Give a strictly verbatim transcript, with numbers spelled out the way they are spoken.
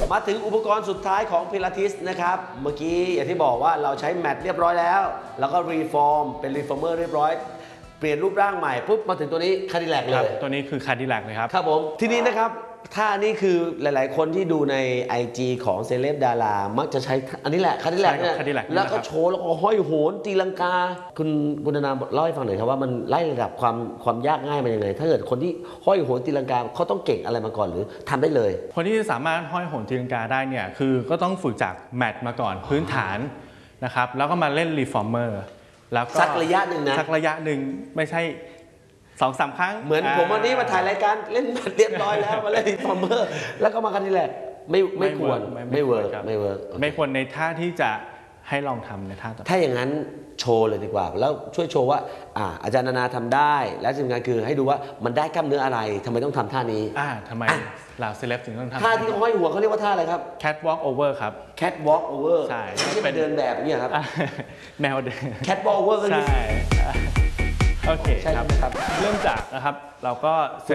มาถึงอุปกรณ์สุดท้ายของพิลาทิสนะครับเมื่อกี้อย่างที่บอกว่าเราใช้แมทเรียบร้อยแล้วแล้วก็รีฟอร์มเป็นรีฟอร์เมอร์เรียบร้อยเปลี่ยนรูปร่างใหม่ปุ๊บมาถึงตัวนี้คาดิแลกเลยตัวนี้คือคาดิแลกเลยครับครับผมทีนี้นะครับท่านี้คือหลายๆคนที่ดูใน ไอ จี ของเซเลบดารามักจะใช้อันนี้แหละคาดิแลกเนี่ยแล้วก็โชว์แล้วก็ห้อยโหนตีลังกาคุณคุณนาเล่าให้ฟังหน่อยครับว่ามันไล่ระดับความความยากง่ายมันยังไงถ้าเกิดคนที่ห้อยโหนตีลังกาเขาต้องเก่งอะไรมาก่อนหรือทำได้เลยคนที่สามารถห้อยโหนตีลังกาได้เนี่ยคือก็ต้องฝึกจากแมทมาก่อนพื้นฐานนะครับแล้วก็มาเล่นรีฟอร์เมอร์แล้วก็สักระยะหนึ่งนะสักระยะหนึ่งไม่ใช่สองสามครั้งเหมือนผมวันนี้มาถ่ายรายการเล่นแมทเรียบร้อยแล้วมาเล่นรีฟอร์เมอร์แล้วก็มาคาดิแลกไม่ไม่ควรไม่เวิร์กไม่เวิร์กไม่ควรในท่าที่จะให้ลองทำในท่าต่อไปถ้าอย่างนั้นโชว์เลยดีกว่าแล้วช่วยโชว์ว่าอ่าอาจารย์นานาทำได้และสิ่งนั้นคือให้ดูว่ามันได้กล้ามเนื้ออะไรทำไมต้องทำท่านี้อ่าทำไมเหล่าเซเลบถึงต้องทำท่าที่ห้อยหัวเขาเรียกว่าท่าอะไรครับ Catwalk over ครับ Catwalk over ใช่ไม่ใช่เป็นเดินแบบนี่ครับแนวเดิน Catwalk over ก็คือใช่โอเคใช่ครับเริ่มจากนะครับเราก็